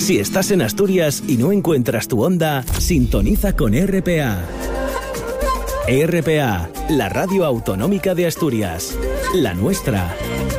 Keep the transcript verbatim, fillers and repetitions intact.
Si estás en Asturias y no encuentras tu onda, sintoniza con R P A. R P A, la radio autonómica de Asturias. La nuestra.